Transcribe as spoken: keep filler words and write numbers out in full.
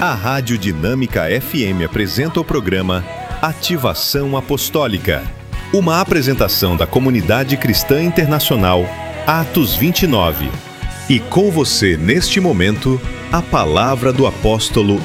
A Rádio Dinâmica F M apresenta o programa Ativação Apostólica, uma apresentação da Comunidade Cristã Internacional Atos vinte e nove. E com você, neste momento, a palavra do apóstolo